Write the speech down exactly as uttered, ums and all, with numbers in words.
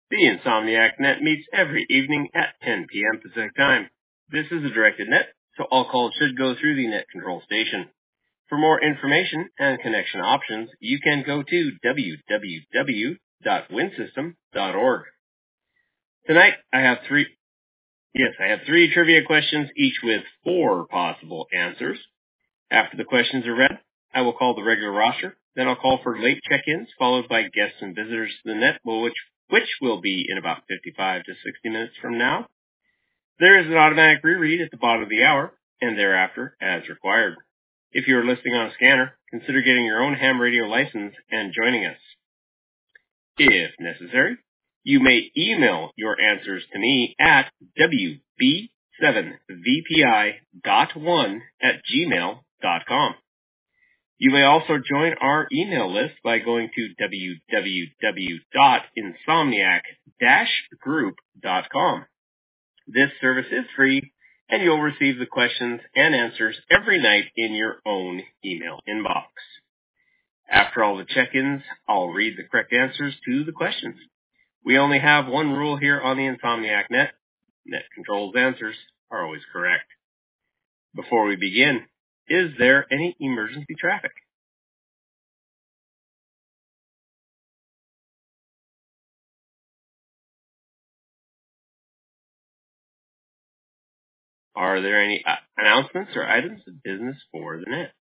The Insomniac Net meets every evening at ten p.m. Pacific Time. This is a directed net, so all calls should go through the net control station. For more information and connection options, you can go to w w w dot winsystem dot org. Tonight, I have three, yes, I have three trivia questions, each with four possible answers. After the questions are read, I will call the regular roster. Then I'll call for late check-ins, followed by guests and visitors to the net, which, which will be in about fifty-five to sixty minutes from now. There is an automatic reread at the bottom of the hour, and thereafter as required. If you are listening on a scanner, consider getting your own ham radio license and joining us. If necessary, you may email your answers to me at w b seven v p i dot one at gmail dot com. You may also join our email list by going to w w w dot insomniac dash group dot com. This service is free, and you'll receive the questions and answers every night in your own email inbox. After all the check-ins, I'll read the correct answers to the questions. We only have one rule here on the Insomniac Net. Net Control's answers are always correct. Before we begin, is there any emergency traffic? Are there any uh, announcements or items of business for the net?